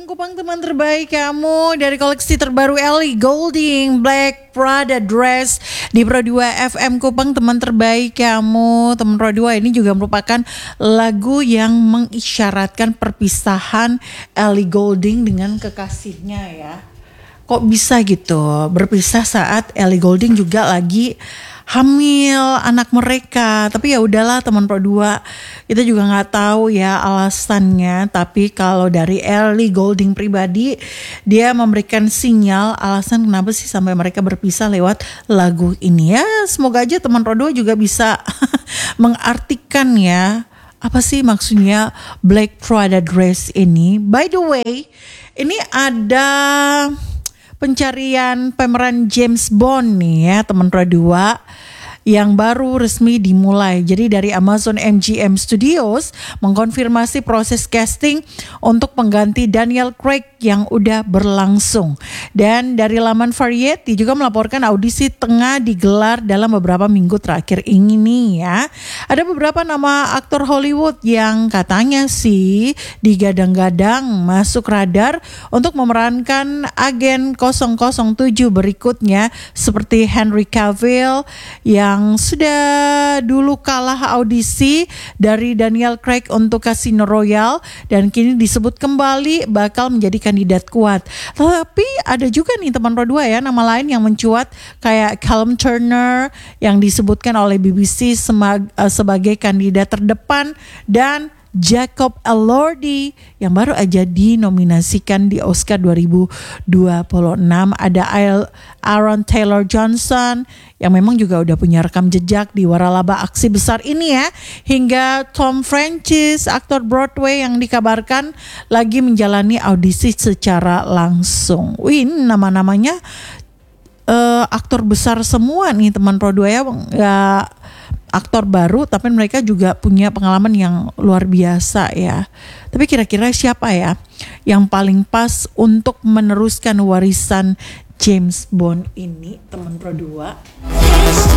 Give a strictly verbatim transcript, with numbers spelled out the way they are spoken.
M Kupang, teman terbaik kamu dari koleksi terbaru Ellie Goulding Black Prada Dress di Pro dua F M Kupang, teman terbaik kamu. Teman Pro dua ini juga merupakan lagu yang mengisyaratkan perpisahan Ellie Goulding dengan kekasihnya ya. Kok bisa gitu berpisah saat Ellie Goulding juga lagi hamil anak mereka. Tapi ya udahlah teman Pro dua, kita juga nggak tahu ya alasannya. Tapi kalau dari Ellie Goulding pribadi, dia memberikan sinyal alasan kenapa sih sampai mereka berpisah lewat lagu ini ya. Semoga aja teman Pro dua juga bisa mengartikan ya apa sih maksudnya Black Prada Dress ini. By the way, ini ada pencarian pemeran James Bond nih ya teman Pro dua yang baru resmi dimulai. Jadi dari Amazon M G M Studios mengkonfirmasi proses casting untuk pengganti Daniel Craig yang udah berlangsung. Dan dari laman Variety juga melaporkan audisi tengah digelar dalam beberapa minggu terakhir ini ya. Ada beberapa nama aktor Hollywood yang katanya sih digadang-gadang masuk radar untuk memerankan agen nol nol tujuh berikutnya, seperti Henry Cavill yang yang sudah dulu kalah audisi dari Daniel Craig untuk Casino Royale dan kini disebut kembali bakal menjadi kandidat kuat. Tapi ada juga nih teman Pro dua ya nama lain yang mencuat, kayak Callum Turner yang disebutkan oleh B B C semag- sebagai kandidat terdepan, dan Jacob Elordi yang baru aja dinominasikan di Oscar dua ribu dua puluh enam. Ada Aaron Taylor Johnson yang memang juga udah punya rekam jejak di waralaba aksi besar ini ya. Hingga Tom Francis, aktor Broadway yang dikabarkan lagi menjalani audisi secara langsung. Wih, ini nama-namanya uh, aktor besar semua nih teman Pro dua ya. Gak aktor baru tapi mereka juga punya pengalaman yang luar biasa ya. Tapi kira-kira siapa ya yang paling pas untuk meneruskan warisan James Bond ini teman Pro dua?